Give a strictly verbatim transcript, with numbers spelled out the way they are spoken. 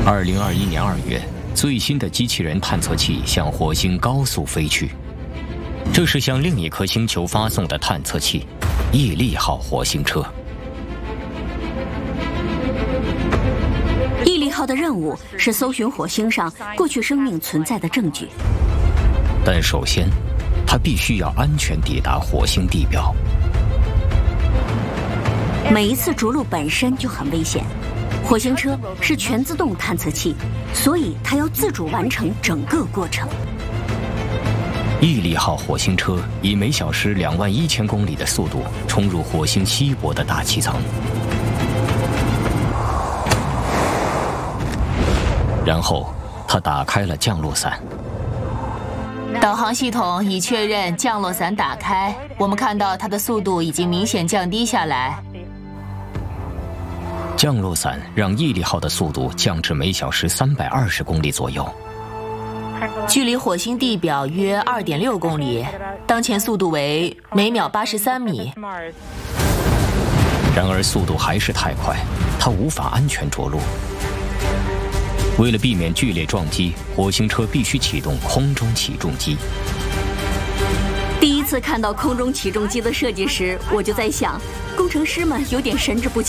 二零二一年二月，最新的机器人探测器向火星高速飞去。这是向另一颗星球发送的探测器——毅力号火星车。 毅力号的任务是搜寻火星上过去生命存在的证据， 但首先，它必须要安全抵达火星地表。 每一次着陆本身就很危险。火星车是全自动探测器，所以它要自主完成整个过程。 毅力号火星车以每小时两万一千公里的速度冲入火星稀薄的大气层，然后它打开了降落伞。 导航系统已确认降落伞打开，我们看到它的速度已经明显降低下来。 降落伞让毅力号的速度降至每小时三百二十公里左右， 距离火星地表约二点六公里，当前速度为每秒八十三米。 然而速度还是太快，它无法安全着陆。为了避免剧烈撞击，火星车必须启动空中起重机。 第一次看到空中起重机的设计时，我就在想，工程师们有点神志不清。